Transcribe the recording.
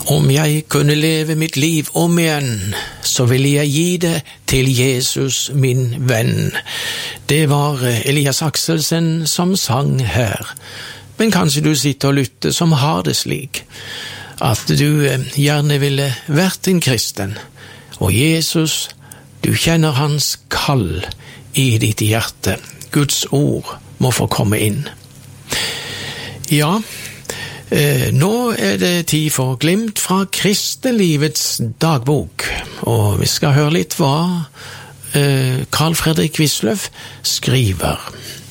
Om jeg kunne leve mitt liv om igjen, så ville jeg gi det til Jesus, min venn. Det var Elias Akselsen som sang her. Men kanskje du sitter og lytter som har det slik, at du gjerne ville vært en kristen, og Jesus, du kjenner hans kall i ditt hjerte. Guds ord må få komme inn. Ja, nå det tid for glimt fra kristenlivets dagbok, og vi skal høre litt hva Carl Fredrik Wisløff skriver.